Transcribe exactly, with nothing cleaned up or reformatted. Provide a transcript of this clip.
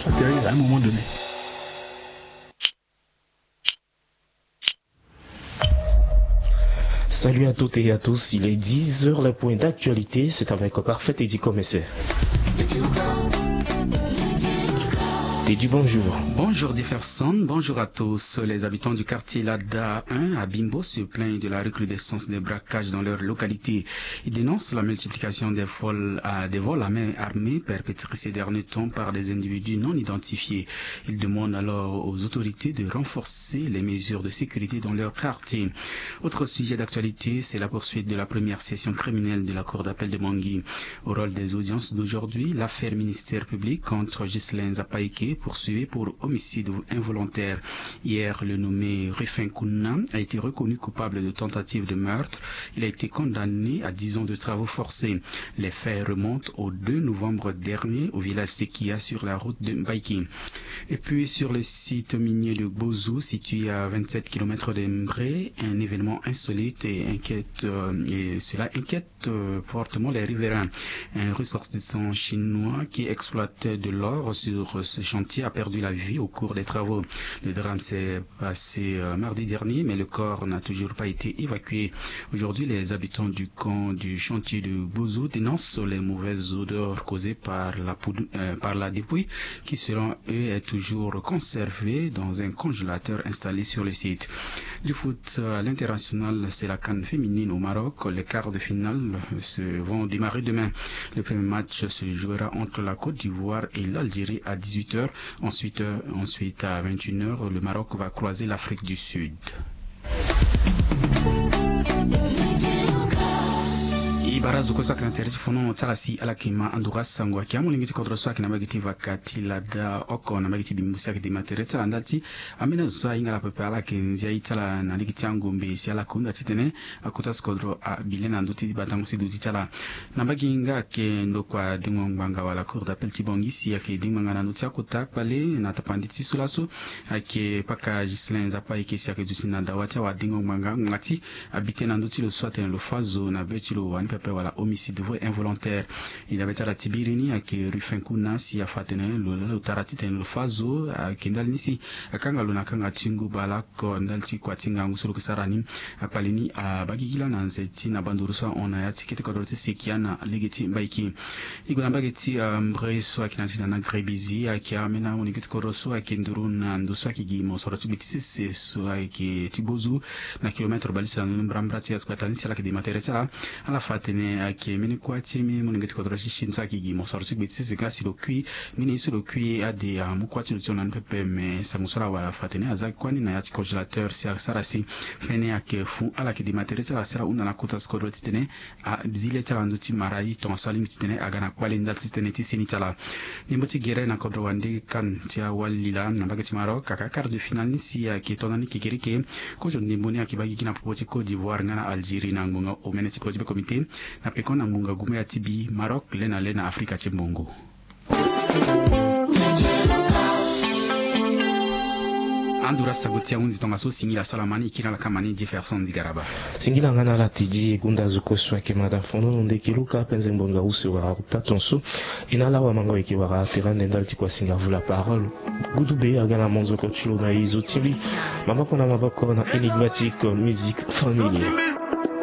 soit sérieuse à un moment donné. Salut à toutes et à tous, il est dix heures, le point d'actualité, c'est avec Parfait Eddie Comessé. Teddy, bonjour. Bonjour Jefferson, bonjour à tous. Les habitants du quartier Lada un à Bimbo se plaignent de la recrudescence des braquages dans leur localité. Ils dénoncent la multiplication des vols à, des vols à main armée perpétrés ces derniers temps par des individus non identifiés. Ils demandent alors aux autorités de renforcer les mesures de sécurité dans leur quartier. Autre sujet d'actualité, c'est la poursuite de la première session criminelle de la Cour d'appel de Bangui. Au rôle des audiences d'aujourd'hui, l'affaire ministère public contre Ghislain Zapaïké poursuivi pour homicide involontaire. Hier, le nommé Rufin Kouna a été reconnu coupable de tentative de meurtre. Il a été condamné à dix ans de travaux forcés. Les faits remontent au deux novembre dernier au village Sekia sur la route de Mbaïki. Et puis sur le site minier de Bozou, situé à vingt-sept kilomètres d'Embré, un événement insolite et inquiète, euh, et cela inquiète euh, fortement les riverains. Un ressortissant chinois qui exploitait de l'or sur ce chantier a perdu la vie au cours des travaux. Le drame s'est passé euh, mardi dernier, mais le corps n'a toujours pas été évacué. Aujourd'hui, les habitants du camp du chantier de Bozou dénoncent les mauvaises odeurs causées par la, poudre, euh, par la dépouille qui, selon eux, est toujours conservée dans un congélateur installé sur le site. Du foot à l'international, c'est la CAN féminine au Maroc. Les quarts de finale se vont démarrer demain. Le premier match se jouera entre la Côte d'Ivoire et l'Algérie à dix-huit heures. Ensuite, euh, ensuite, à vingt et une heures, le Maroc va croiser l'Afrique du Sud. Barazu kwa sakina tereti fono talasi alakima andura sangwa kiamu lingiti kodro swaki na magiti vakati lada oko na magiti bimbusi akiti matereta landati amina zwa inga la pepe alaki nzia itala na ligiti yangu mbesi alakunda titene akutas kodro a bilena nduti batangusi duti tala na bagi inga ke ndo kwa dingo mbanga wala cour d'appel tibongisi yake dingo ngana nduti akuta pale na tapanditi sulaso ake paka Ghislain Zapaïké si yake duti na dawacha wa dingo mbanga ngati abite na nduti lo swate na lo fazo na beti lo wani pepe wala homicide involontaire. Il avait à la Tibirini à qui Rufin Kouna si a fatene le tarati ten le fazo à kendal nisi à kanga luna kanga tingu bala ko ndalti kwa tinga ngusulu kusarani a palini a bagigila na nzeti na bandurusa on a tikete ko dorti sekiana legeti Mbaïki. Igona bageti mbreso a kinanti na grebizi a ki amena unikete ko roso a kenduru na ndoso ki gi mosoroti bitisi se so a ki tibozu na kilomètre balisa na mbrambrati ya kwa tanisi la ki de materetala à la fatene ake mini kwati mi muningeti kodro shishinzo akigi mosoroti bitse zikasi lokui mini isu lokui ade amukwati lutona npepe me samusora wala fatene azaki kwani na yati congélateur si sarasi fene ake fu ala ki di materite la sera una na kuta skodro titene a zile tala nduti marai ton sali titene agana kwali ndal titene tisini tala nimboti gere na kodro wande kan tia walila na bagati Maroc kaka quart de finale ni si ake tonani kikirike ko jondi mboni akibagi kina popoti Côte d'Ivoire ngana Algérie na ngunga o meneti ko jibe comité na pekona ngunga gume ya tibi Maroc lena lena Afrika chimbongo. Andura sagutia unzi tonga so singila solamani ikina la kamani Jefferson Digaraba. Singila ngana la tiji gunda zuko swake mada fono nde kiluka penze mbonga usi wa utatonso inala wa mango iki wa terande ndalti kwa singa vula parole gudube agana monzo ko chulo na izo tili mama kona mabako na enigmatique musique familiale.